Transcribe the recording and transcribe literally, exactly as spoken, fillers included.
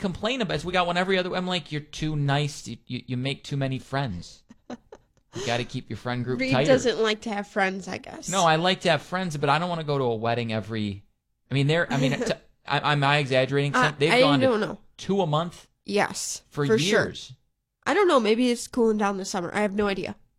complain about is we got one every other. I'm like, you're too nice. You you, you make too many friends. You got to keep your friend group Reed tighter. doesn't like to have friends, I guess. No, I like to have friends, but I don't want to go to a wedding every. I mean, they're. I mean, t- I, am I exaggerating? Uh, They've I gone don't to know. two a month. Yes, for, for years. Sure. I don't know. Maybe it's cooling down this summer. I have no idea.